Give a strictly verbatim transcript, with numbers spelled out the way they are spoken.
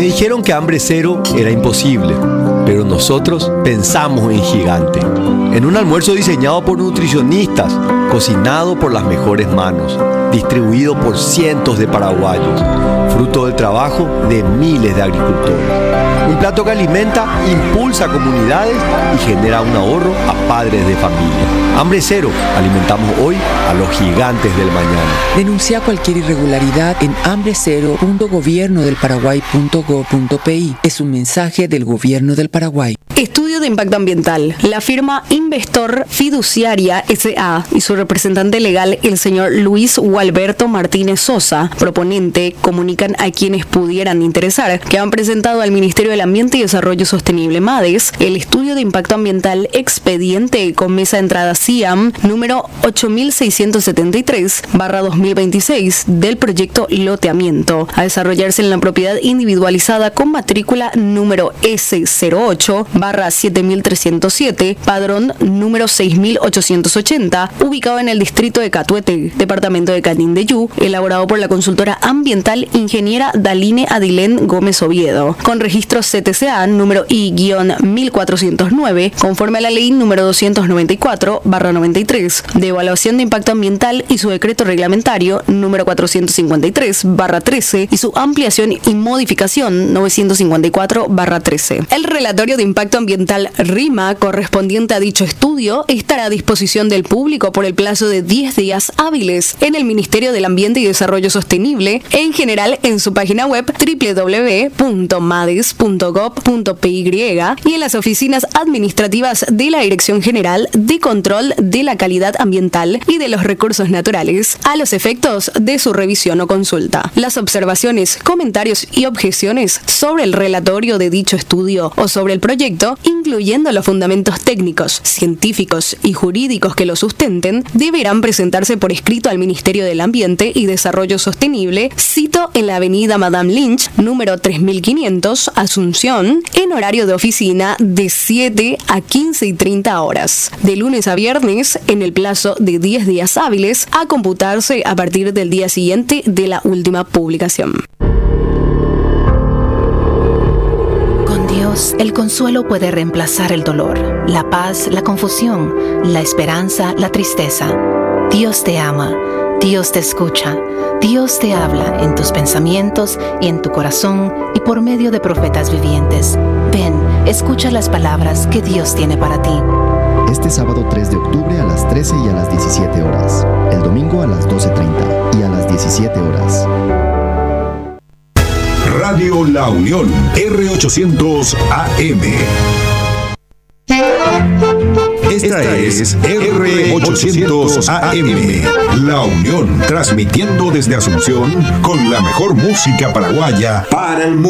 Me dijeron que hambre cero era imposible, pero nosotros pensamos en gigante. En un almuerzo diseñado por nutricionistas, cocinado por las mejores manos, distribuido por cientos de paraguayos, fruto del trabajo de miles de agricultores. Un plato que alimenta, impulsa comunidades y genera un ahorro a padres de familia. Hambre cero, alimentamos hoy a los gigantes del mañana. Denuncia cualquier irregularidad en hambre cero punto gobierno del paraguay punto gob punto pi. Es un mensaje del Gobierno del Paraguay. Estudio de impacto ambiental. La firma Investor Fiduciaria S A y su representante legal, el señor Luis Gualberto Martínez Sosa, proponente, comunican a quienes pudieran interesar que han presentado al Ministerio del Ambiente y Desarrollo Sostenible MADES el estudio de impacto ambiental expediente con mesa de entrada C I A M número ocho mil seiscientos setenta y tres barra dos mil veintiséis del proyecto Loteamiento, a desarrollarse en la propiedad individualizada con matrícula número S cero ocho barra siete mil trescientos siete, padrón número seis mil ochocientos ochenta, ubicado en el distrito de Catuete, departamento de Canindeyú, elaborado por la consultora ambiental ingeniera Daline Adilén Gómez Oviedo, con registro C T C A número I mil cuatrocientos nueve, conforme a la ley número doscientos noventa y cuatro barra noventa y tres de evaluación de impacto ambiental y su decreto reglamentario número cuatrocientos cincuenta y tres barra trece y su ampliación y modificación novecientos cincuenta y cuatro barra trece. El relatorio de impacto ambiental RIMA correspondiente a dicho estudio estará a disposición del público por el plazo de diez días hábiles en el Ministerio del Ambiente y Desarrollo Sostenible, en general en su página web doble u doble u doble u punto mades punto gob punto py y en las oficinas administrativas de la Dirección General de Control de la Calidad Ambiental y de los Recursos Naturales, a los efectos de su revisión o consulta. Las observaciones, comentarios y objeciones sobre el relatorio de dicho estudio o sobre el proyecto, incluyendo los fundamentos técnicos, científicos y jurídicos que lo sustenten, deberán presentarse por escrito al Ministerio del Ambiente y Desarrollo Sostenible, cito en la avenida Madame Lynch, número tres mil quinientos, Asunción, en horario de oficina de siete a quince y treinta horas, de lunes a viernes, en el plazo de diez días hábiles, a computarse a partir del día siguiente de la última publicación. Con Dios, el consuelo puede reemplazar el dolor, la paz, la confusión, la esperanza, la tristeza. Dios te ama, Dios te escucha, Dios te habla en tus pensamientos y en tu corazón y por medio de profetas vivientes. Ven, escucha las palabras que Dios tiene para ti. Este sábado tres de octubre a las trece y a las diecisiete horas. El domingo a las doce treinta y a las diecisiete horas. Radio La Unión, R ochocientos A M. Esta es R ochocientos A M, La Unión, transmitiendo desde Asunción con la mejor música paraguaya para el mundo.